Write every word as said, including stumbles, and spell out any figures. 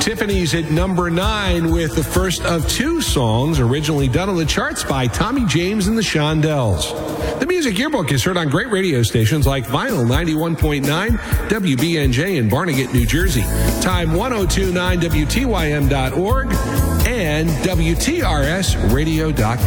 Tiffany's at number nine with the first of two songs originally done on the charts by Tommy James and the Shondells. The Music Yearbook is heard on great radio stations like Vinyl ninety-one point nine, W B N J in Barnegat, New Jersey, Time ten twenty-nine W T Y M dot org, and W T R S radio dot com.